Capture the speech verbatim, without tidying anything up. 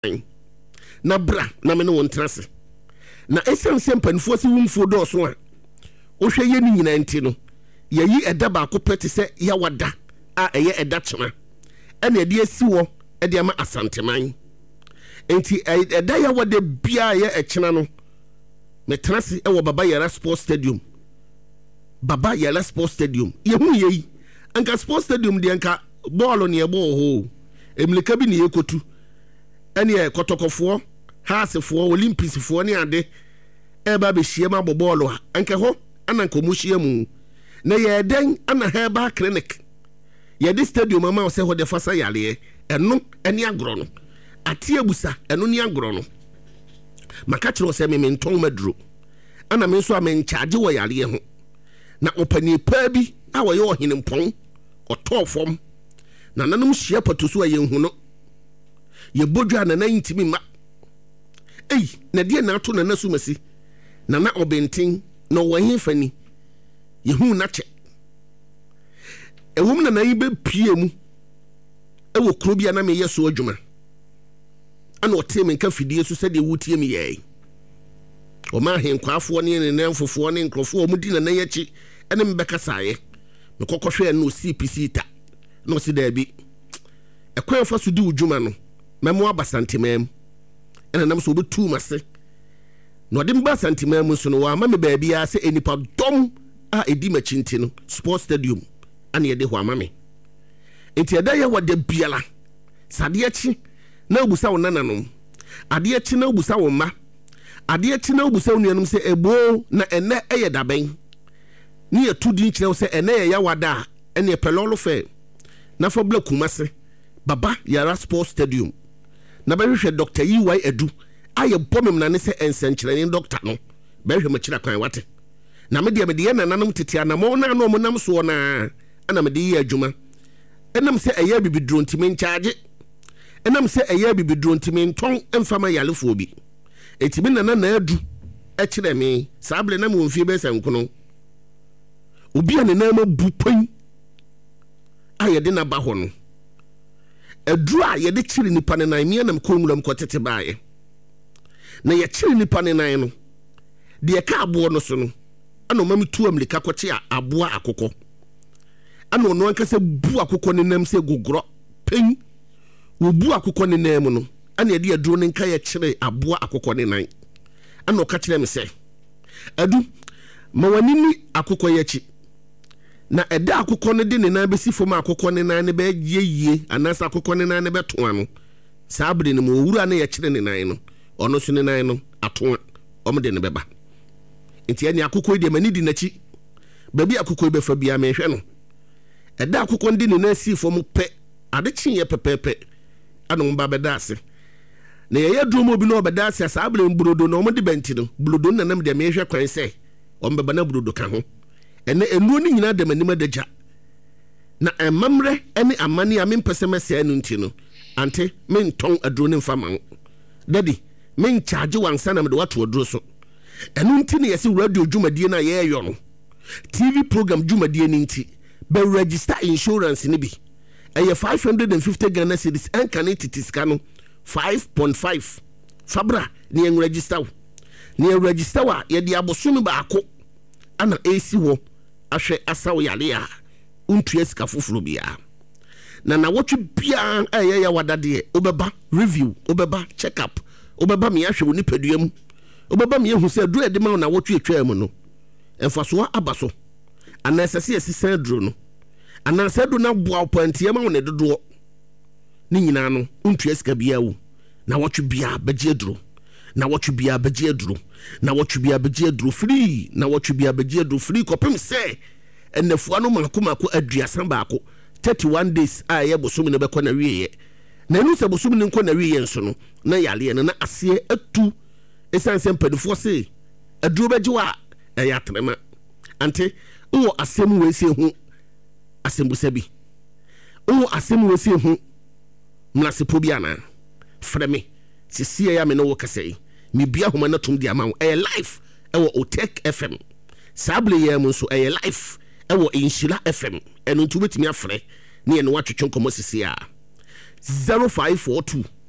na bra na me ne won trase na esem sempanfo si wumfo do so a wo hwe ye ni nyina nti no ye yi eda ba ko pete se ya wada a eye eda chema ene ede asi wo ede ama asanteman enti eda ya wada bia ye echena no me trase e wo Baba Yara Sports Stadium Baba Yara Sports Stadium ye hu ye anka Sports Stadium de anka ball on ye ball ho emlika bi ne yekotu ene kotokofo haasefo olympicsfo ne ade eba be hie ma bobolo anka ho ana nkomu hie mu na ye den ana heba clinic ye di stadium ama se ho de fasa yale eno ene agro no ate abusa eno ne agro no maka kire se me menton maduro ana me nso ame charge wo yale ho na opani pa bi a wo ye ohenempon otofom na nanum hie patoso aye hu no ye bodwa na na ntimi ma ei na die na ato na na sumasi na na obentin no wahin fani ye hu na che ewum na na yibe pie mu ewo kro bia na me yeso adwuma ana ote me nka fidie so sede wutie me ye o ma hen kwafo ne ne nanfofo ne nkrofo mu di na na yechi ene me bekasaye me kokohwe na o C P C ta no si da bi ekwan fa so di udwuma no memo abasantemam ena nam so betu mase no de mba santemam so no wa ma me ba bia se enipa dom a edi machinti no Sports Stadium ana ye de ho ama me enti eda ye wode biala sade achi na obusa wo nananom ade achi na obusa wo ma ade achi na obusa wo nuanum se ebo na ene eye daben ni ye tudi kire wo se ene ye yawada ene pelolo fe na fa bla kumase Baba Yara Sports Stadium na behwe Doctor E Y Edu aye bomem na ne se ensenkyerene doctor no behwe machira kwan wate na me de me de na nanam tete na mo na no mo nam so na ana me de yi adwuma enam se eye bibidro ntime nchaage enam se eye bibidro ntime nton emfama yalefo bi etime na na na adu e kire me sable na mo mfie be sankono obi ane na ma bupan aye de na ba ho no edru a ye de kire nipa ne nan me na mkonwuram kotete baaye na ye kire nipa ne nan no de ka abo no so no ana ma metu amlika koche abo akokɔ ana ono anka se bu akokɔ ne nam se gogoro pen wo bu akokɔ ne nam no ana ye de adru ne nka ye kire abo akokɔ ne nan ana ka kire me se adu ma wani ni akokɔ ye chi na eda akokɔ ne de ne nan besi fom akokɔ ne nan ne be yeye anasa akokɔ ne nan ne be to ano sabre ne mo wura na ye kire ne nan no ono so ne nan no ato o me de ne beba enti ani akokɔ de mani di nachi babi akokɔ be fa bia me hwe no eda akokɔ de ne nan si fom pe ade chi ye pepepe ana mo ba beda ase na ye ye dromo bi no beda ase sabre mbrodo no mo de benti no blodo na nam de me hwe kwan se o me beba na blodo ka ho ene enuo ni nyina de manim adagya na emamre ene amane a mempese mese anu nti no ante menton aduro ne mfama daddy men charge wansa na me de wato aduro so enu nti ne yesi radio dwumadie na ye yo no T V program dwumadie ni nti be register insurance ni bi eye five hundred fifty Ghana cedis en kanititi ska no five point five fabra ni en register ni en register wa ye de aboso ba ako ana esi wo ahwe asawo yale a untua sika foforo bia na na wotwe bia eye ya wadade obeba review obeba check up obeba me ahwe woni paduam obeba me ehu se duro edema na wotwe etwa mu no emfaso abaso ana sese esisa duro no ana se do na boa pantie ma wona dodo ni nyina no untua sika bia wo na wotwe bia beje duro na wotwe bia beje duro na wotwe bia beje duro free na wotwe bia beje duro free kopem se enafua no makomako aduasan baako thirty-one days a ye bosom ne bekɔ na wiye na enu se bosom ne nkɔ na wiye nso no na yale ne na ase atu esanse mpadifo se aduro beje wa ɛyɛ atrema ante wo asem we se hu asembusa bi wo asem we se hu mlasepo bi ana freme sisi ya me no wo kasai mi bia homa na tum dia ma wo ɛyɛ live ɛwɔ Otek F M sable ya mu so ɛyɛ live ɛwɔ Inshira F M ɛno ntu betimi afrɛ ne ye no watwetwe nkomo sisi a zero five four two